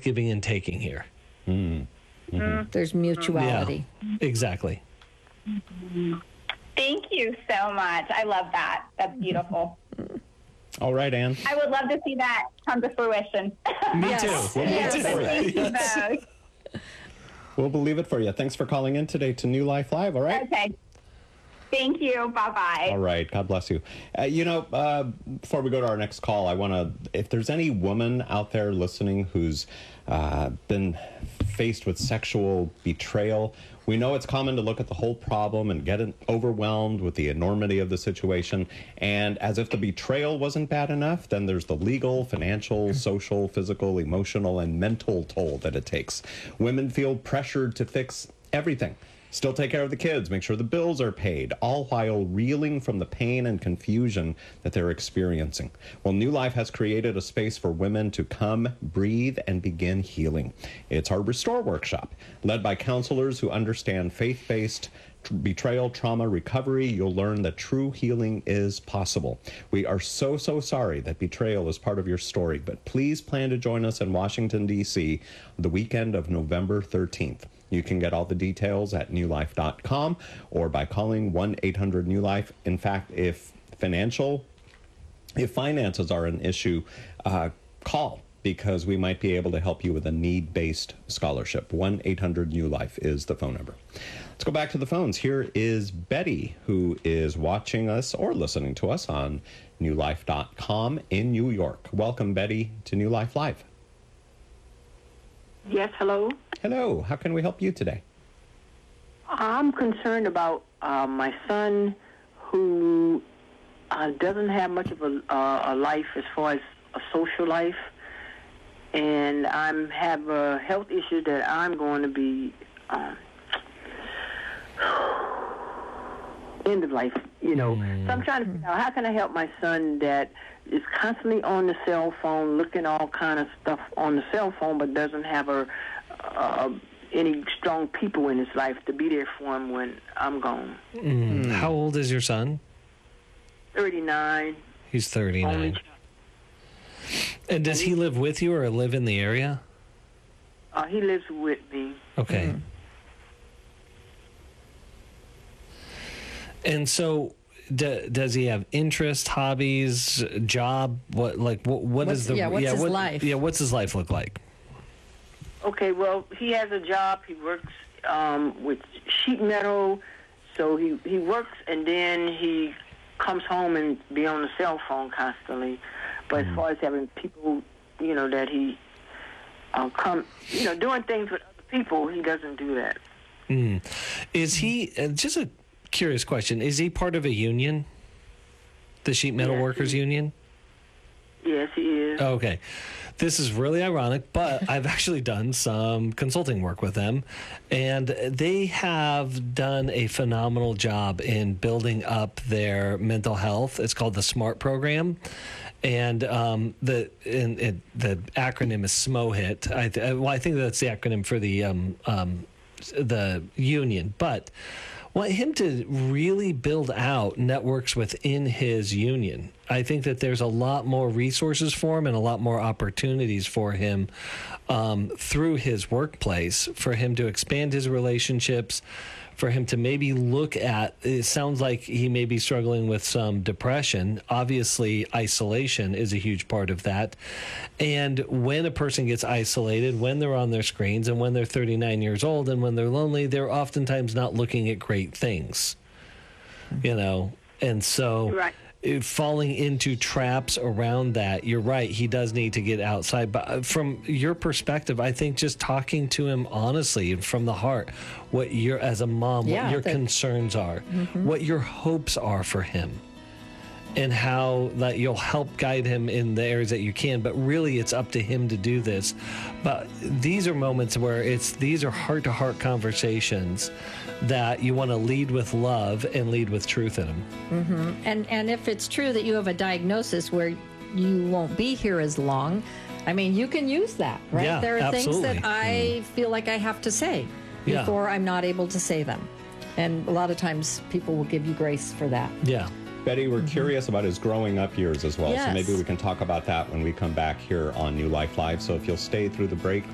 giving and taking here. There's mutuality. Yeah, exactly. Thank you so much. I love that. That's beautiful. All right, Ann. I would love to see that come to fruition. Me Yes. too. Yes. Me too. Thank you both. We'll believe it for you. Thanks for calling in today to New Life Live, all right? Okay. Thank you. Bye-bye. All right. God bless you. Before we go to our next call, I want to, if there's any woman out there listening who's been faced with sexual betrayal, we know it's common to look at the whole problem and get overwhelmed with the enormity of the situation. And as if the betrayal wasn't bad enough, then there's the legal, financial, social, physical, emotional, and mental toll that it takes. Women feel pressured to fix everything. Still take care of the kids, make sure the bills are paid, all while reeling from the pain and confusion that they're experiencing. Well, New Life has created a space for women to come, breathe, and begin healing. It's our Restore Workshop, led by counselors who understand faith-based betrayal, trauma, recovery. You'll learn that true healing is possible. We are so sorry that betrayal is part of your story, but please plan to join us in Washington, D.C. the weekend of November 13th. You can get all the details at newlife.com or by calling 1-800-NEW-LIFE. In fact, if finances are an issue, call, because we might be able to help you with a need-based scholarship. 1-800-NEW-LIFE is the phone number. Let's go back to the phones. Here is Betty, who is watching us or listening to us on newlife.com in New York. Welcome, Betty, to New Life Live. Yes, hello. Hello. How can we help you today? I'm concerned about my son who doesn't have much of a life as far as a social life. And I have a health issue that I'm going to be end of life, So I'm trying to figure out how can I help my son that is constantly on the cell phone, looking all kind of stuff on the cell phone, but doesn't have any strong people in his life to be there for him when I'm gone. How old is your son? 39. He's 39. And does he live with you or live in the area? He lives with me. Okay. And so, does he have interests, hobbies, job? What is the what's his life? Yeah, what's his life look like? Okay, well, he has a job. He works with sheet metal, so he works and then he comes home and be on the cell phone constantly. But as far as having people, that he doing things with other people, he doesn't do that. Is he, just a curious question, is he part of a union? The Sheet Metal Workers Union? Yes, he is. Okay. This is really ironic, but I've actually done some consulting work with them, and they have done a phenomenal job in building up their mental health. It's called the SMART program, and the acronym is SMOHIT. I think that's the acronym for the union, but want him to really build out networks within his union. I think that there's a lot more resources for him and a lot more opportunities for him through his workplace, for him to expand his relationships, for him to maybe look at, it sounds like he may be struggling with some depression. Obviously, isolation is a huge part of that. And when a person gets isolated, when they're on their screens and when they're 39 years old and when they're lonely, they're oftentimes not looking at great things, And so Right. Falling into traps around that, you're right, he does need to get outside. But from your perspective, I think just talking to him honestly and from the heart, what you're, as a mom, what your concerns are, what your hopes are for him, and how that you'll help guide him in the areas that you can. But really, it's up to him to do this. But these are moments where these are heart-to-heart conversations that you want to lead with love and lead with truth in them. And if it's true that you have a diagnosis where you won't be here as long, I mean, you can use that, right? Yeah, there are absolutely. things that I feel like I have to say before I'm not able to say them. And a lot of times people will give you grace for that. Yeah. Betty, we're curious about his growing up years as well. Yes. So maybe we can talk about that when we come back here on New Life Live. So if you'll stay through the break,